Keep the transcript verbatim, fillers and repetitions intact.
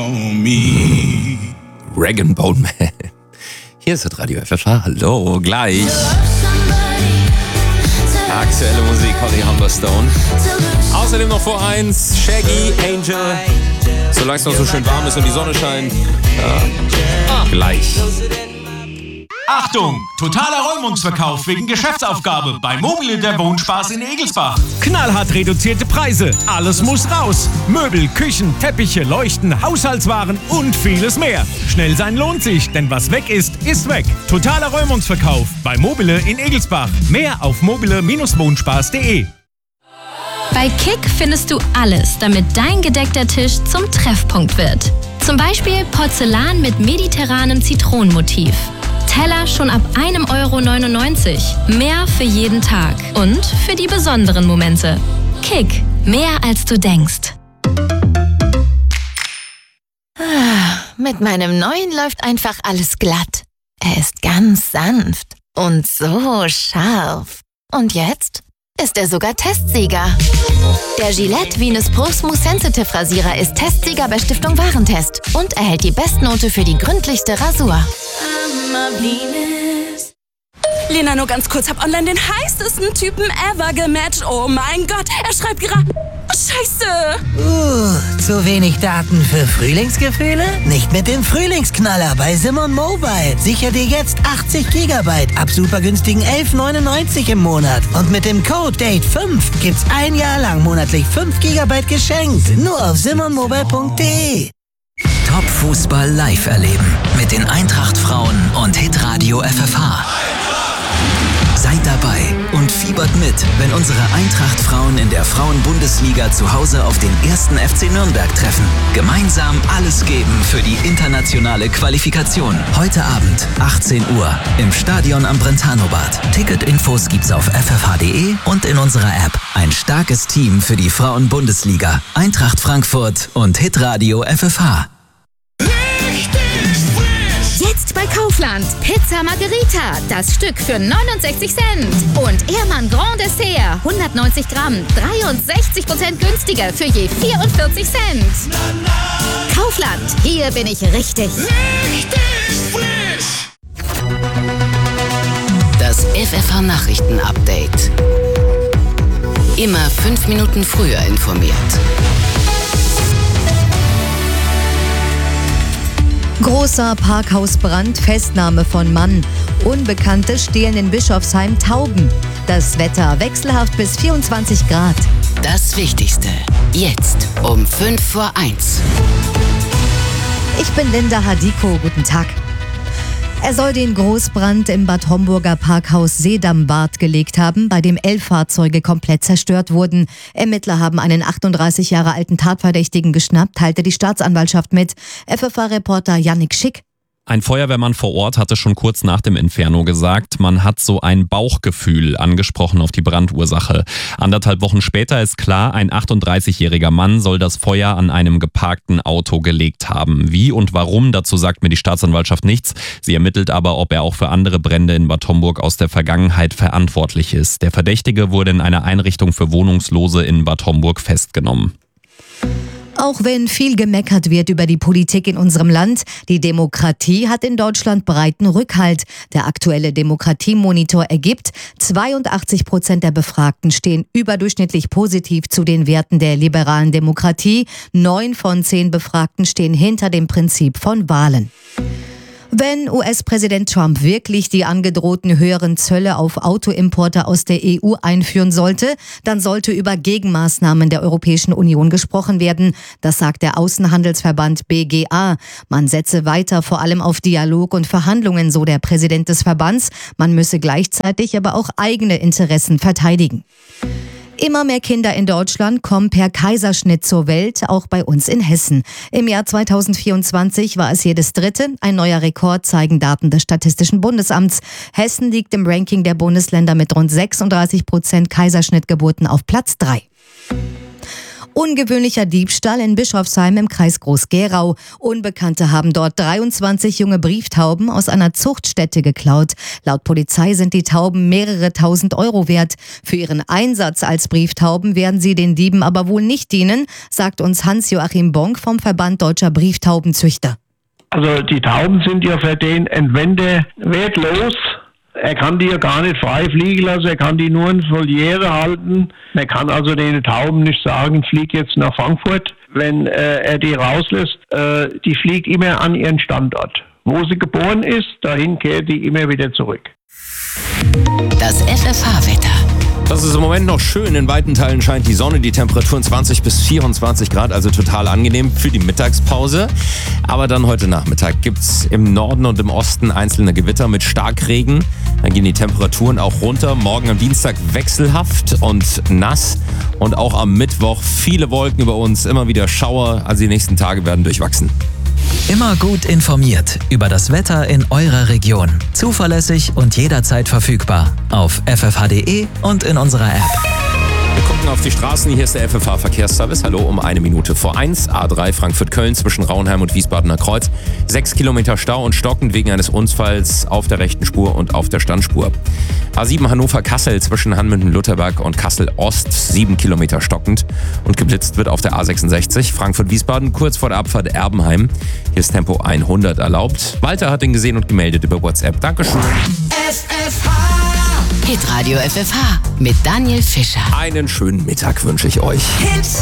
Rag and Bone Man. Hier ist das Radio F F H. Hallo, gleich. Aktuelle Musik, Holly Humberstone. Außerdem noch vor eins, Shaggy, Angel. Solange es noch so schön warm ist und die Sonne scheint. Ja. Gleich. Achtung! Totaler Räumungsverkauf wegen Geschäftsaufgabe bei Mobile der Wohnspaß in Egelsbach. Knallhart reduzierte Preise. Alles muss raus. Möbel, Küchen, Teppiche, Leuchten, Haushaltswaren und vieles mehr. Schnell sein lohnt sich, denn was weg ist, ist weg. Totaler Räumungsverkauf bei Mobile in Egelsbach. Mehr auf mobile Bindestrich wohnspaß punkt de. Bei Kick findest du alles, damit dein gedeckter Tisch zum Treffpunkt wird. Zum Beispiel Porzellan mit mediterranem Zitronenmotiv. Teller schon ab einem Euro neunundneunzig. Mehr für jeden Tag und für die besonderen Momente. Kick, mehr als du denkst. Ah, mit meinem neuen läuft einfach alles glatt. Er ist ganz sanft und so scharf. Und jetzt ist er sogar Testsieger. Der Gillette Venus Pro Smooth Sensitive Rasierer ist Testsieger bei Stiftung Warentest und erhält die Bestnote für die gründlichste Rasur. Lena, nur ganz kurz, hab online den heißesten Typen ever gematcht. Oh mein Gott, er schreibt gerade... Scheiße! Uh, zu wenig Daten für Frühlingsgefühle? Nicht mit dem Frühlingsknaller bei Simon Mobile. Sicher dir jetzt achtzig Gigabyte ab super günstigen elf neunundneunzig im Monat. Und mit dem Code Date fünf gibt's ein Jahr lang monatlich fünf Gigabyte geschenkt. Nur auf simon mobile punkt de. Top-Fußball live erleben mit den Eintracht-Frauen und Hitradio F F H. Seid dabei und fiebert mit, wenn unsere Eintracht-Frauen in der Frauen-Bundesliga zu Hause auf den ersten F C Nürnberg treffen. Gemeinsam alles geben für die internationale Qualifikation. Heute Abend, achtzehn Uhr, im Stadion am Brentano-Bad. Ticketinfos gibt's auf f f h punkt de und in unserer App. Ein starkes Team für die Frauen-Bundesliga. Eintracht Frankfurt und Hitradio F F H. Jetzt bei Kaufland. Pizza Margherita. Das Stück für neunundsechzig Cent. Und Ehrmann Grand Dessert. hundertneunzig Gramm. dreiundsechzig Prozent günstiger für je vierundvierzig Cent. Kaufland. Hier bin ich richtig. Richtig frisch. Das F F H Nachrichten-Update. Immer fünf Minuten früher informiert. Großer Parkhausbrand, Festnahme von Mann. Unbekannte stehlen in Bischofsheim Tauben. Das Wetter wechselhaft bis vierundzwanzig Grad. Das Wichtigste. Jetzt um fünf vor eins. Ich bin Linda Hadiko. Guten Tag. Er soll den Großbrand im Bad Homburger Parkhaus Seedam-Bad gelegt haben, bei dem elf Fahrzeuge komplett zerstört wurden. Ermittler haben einen achtunddreißig Jahre alten Tatverdächtigen geschnappt, teilte die Staatsanwaltschaft mit. F F H-Reporter Yannick Schick. Ein Feuerwehrmann vor Ort hatte schon kurz nach dem Inferno gesagt, man hat so ein Bauchgefühl, angesprochen auf die Brandursache. Anderthalb Wochen später ist klar, ein achtunddreißigjähriger Mann soll das Feuer an einem geparkten Auto gelegt haben. Wie und warum, dazu sagt mir die Staatsanwaltschaft nichts. Sie ermittelt aber, ob er auch für andere Brände in Bad Homburg aus der Vergangenheit verantwortlich ist. Der Verdächtige wurde in einer Einrichtung für Wohnungslose in Bad Homburg festgenommen. Auch wenn viel gemeckert wird über die Politik in unserem Land, die Demokratie hat in Deutschland breiten Rückhalt. Der aktuelle Demokratiemonitor ergibt, zweiundachtzig Prozent der Befragten stehen überdurchschnittlich positiv zu den Werten der liberalen Demokratie. Neun von zehn Befragten stehen hinter dem Prinzip von Wahlen. Wenn U S-Präsident Trump wirklich die angedrohten höheren Zölle auf Autoimporte aus der E U einführen sollte, dann sollte über Gegenmaßnahmen der Europäischen Union gesprochen werden. Das sagt der Außenhandelsverband B G A. Man setze weiter vor allem auf Dialog und Verhandlungen, so der Präsident des Verbands. Man müsse gleichzeitig aber auch eigene Interessen verteidigen. Immer mehr Kinder in Deutschland kommen per Kaiserschnitt zur Welt, auch bei uns in Hessen. Im Jahr zweitausendvierundzwanzig war es jedes dritte. Ein neuer Rekord zeigen Daten des Statistischen Bundesamts. Hessen liegt im Ranking der Bundesländer mit rund sechsunddreißig Prozent Kaiserschnittgeburten auf Platz drei. Ungewöhnlicher Diebstahl in Bischofsheim im Kreis Groß-Gerau. Unbekannte haben dort dreiundzwanzig junge Brieftauben aus einer Zuchtstätte geklaut. Laut Polizei sind die Tauben mehrere tausend Euro wert. Für ihren Einsatz als Brieftauben werden sie den Dieben aber wohl nicht dienen, sagt uns Hans-Joachim Bonk vom Verband Deutscher Brieftaubenzüchter. Also die Tauben sind ja für den Entwender wertlos. Er kann die ja gar nicht frei fliegen lassen, er kann die nur in Voliere halten. Er kann also den Tauben nicht sagen, flieg jetzt nach Frankfurt. Wenn äh, er die rauslässt, äh, die fliegt immer an ihren Standort. Wo sie geboren ist, dahin kehrt die immer wieder zurück. Das F F H-Wetter. Das ist im Moment noch schön. In weiten Teilen scheint die Sonne. Die Temperaturen zwanzig bis vierundzwanzig Grad, also total angenehm für die Mittagspause. Aber dann heute Nachmittag gibt es im Norden und im Osten einzelne Gewitter mit Starkregen. Dann gehen die Temperaturen auch runter. Morgen am Dienstag wechselhaft und nass. Und auch am Mittwoch viele Wolken über uns, immer wieder Schauer. Also die nächsten Tage werden durchwachsen. Immer gut informiert über das Wetter in eurer Region. Zuverlässig und jederzeit verfügbar. Auf f f h punkt d e und in unserer App. Wir gucken auf die Straßen. Hier ist der F F H-Verkehrsservice. Hallo, um eine Minute vor eins. A drei Frankfurt-Köln zwischen Raunheim und Wiesbadener Kreuz. Sechs Kilometer Stau und stockend wegen eines Unfalls auf der rechten Spur und auf der Standspur. A sieben Hannover-Kassel zwischen Hanmünden-Lutherberg und Kassel-Ost. Sieben Kilometer stockend. Und geblitzt wird auf der A sechsundsechzig. Frankfurt-Wiesbaden kurz vor der Abfahrt Erbenheim. Hier ist Tempo hundert erlaubt. Walter hat ihn gesehen und gemeldet über WhatsApp. Dankeschön. F F H. Hitradio F F H mit Daniel Fischer. Einen schönen Mittag wünsche ich euch. Hit.